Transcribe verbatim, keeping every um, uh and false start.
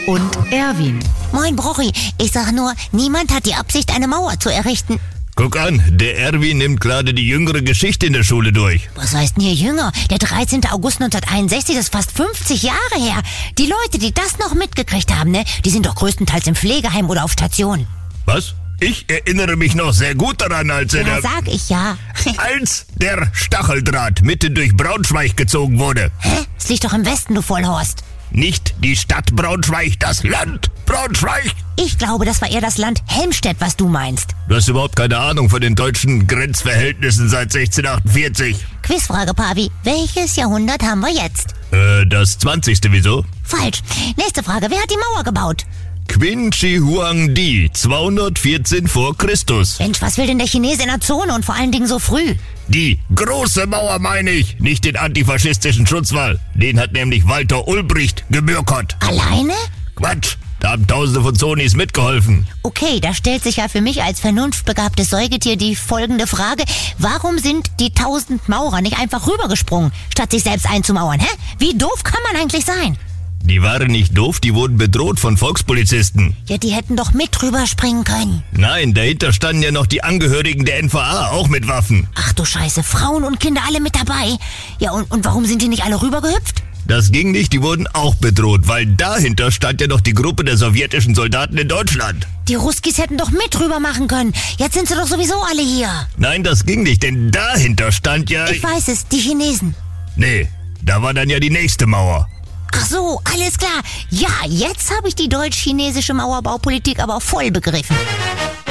und Erwin. Moin, Brochi. Ich sag nur, niemand hat die Absicht, eine Mauer zu errichten. Guck an, der Erwin nimmt gerade die jüngere Geschichte in der Schule durch. Was heißt denn hier jünger? Der dreizehnten August neunzehnhunderteinundsechzig, das ist fast fünfzig Jahre her. Die Leute, die das noch mitgekriegt haben, ne, die sind doch größtenteils im Pflegeheim oder auf Station. Was? Ich erinnere mich noch sehr gut daran, als er Ja, der, sag ich ja. als der Stacheldraht mitten durch Braunschweig gezogen wurde. Hä? Es liegt doch im Westen, du Vollhorst. Nicht die Stadt Braunschweig, das Land Braunschweig. Ich glaube, das war eher das Land Helmstedt, was du meinst. Du hast überhaupt keine Ahnung von den deutschen Grenzverhältnissen seit sechzehnhundertachtundvierzig. Quizfrage, Pavi. Welches Jahrhundert haben wir jetzt? Äh, das zwanzigste wieso? Falsch. Nächste Frage. Wer hat die Mauer gebaut? Qin Shi Huang Di, zweihundertvierzehn vor Christus. Mensch, was will denn der Chinese in der Zone und vor allen Dingen so früh? Die große Mauer meine ich, nicht den antifaschistischen Schutzwall. Den hat nämlich Walter Ulbricht gebürkert. Alleine? Quatsch, da haben tausende von Zonis mitgeholfen. Okay, da stellt sich ja für mich als vernunftbegabtes Säugetier die folgende Frage. Warum sind die tausend Maurer nicht einfach rübergesprungen, statt sich selbst einzumauern, hä? Wie doof kann man eigentlich sein? Die waren nicht doof, die wurden bedroht von Volkspolizisten. Ja, die hätten doch mit rüberspringen können. Nein, dahinter standen ja noch die Angehörigen der N V A, auch mit Waffen. Ach du Scheiße, Frauen und Kinder alle mit dabei. Ja, und, und warum sind die nicht alle rübergehüpft? Das ging nicht, die wurden auch bedroht, weil dahinter stand ja noch die Gruppe der sowjetischen Soldaten in Deutschland. Die Ruskis hätten doch mit rüber machen können. Jetzt sind sie doch sowieso alle hier. Nein, das ging nicht, denn dahinter stand ja... Ich weiß es, die Chinesen. Nee, da war dann ja die nächste Mauer. Ach so, alles klar. Ja, jetzt habe ich die deutsch-chinesische Mauerbaupolitik aber voll begriffen.